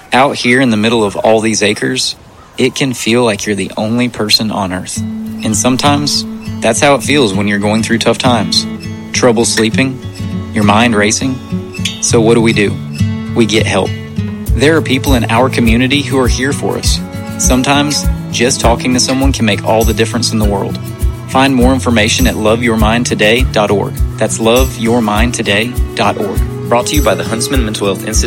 Out here in the middle of all these acres, it can feel like you're the only person on earth. And sometimes, that's how it feels when you're going through tough times. Trouble sleeping, your mind racing. So what do? We get help. There are people in our community who are here for us. Sometimes, just talking to someone can make all the difference in the world. Find more information at loveyourmindtoday.org. That's loveyourmindtoday.org. Brought to you by the Huntsman Mental Health Institute